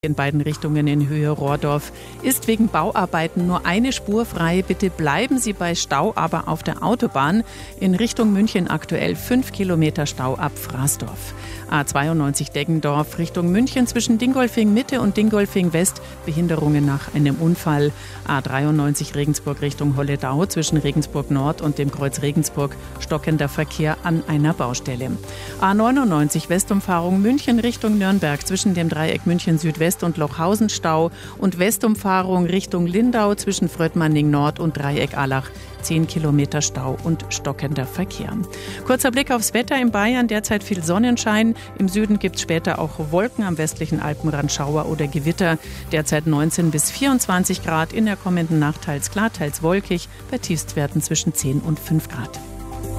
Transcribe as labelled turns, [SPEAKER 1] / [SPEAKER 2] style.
[SPEAKER 1] In beiden Richtungen in Höhe Rohrdorf ist wegen Bauarbeiten nur eine Spur frei. Bitte bleiben Sie bei Stau, aber auf der Autobahn in Richtung München aktuell 5 Kilometer Stau ab Fraßdorf. A92 Deggendorf Richtung München zwischen Dingolfing Mitte und Dingolfing West Behinderungen nach einem Unfall. A93 Regensburg Richtung Holledau zwischen Regensburg Nord und dem Kreuz Regensburg stockender Verkehr an einer Baustelle. A99 Westumfahrung München Richtung Nürnberg zwischen dem Dreieck München Südwest und Lochhausen Stau und Westumfahrung Richtung Lindau zwischen Fröttmanning Nord und Dreieck Allach 10 Kilometer Stau und stockender Verkehr. Kurzer Blick aufs Wetter in Bayern, derzeit viel Sonnenschein. Im Süden gibt es später auch Wolken, am westlichen Alpenrand Schauer oder Gewitter. Derzeit 19 bis 24 Grad, in der kommenden Nacht teils klar, teils wolkig, bei Tiefstwerten zwischen 10 und 5 Grad.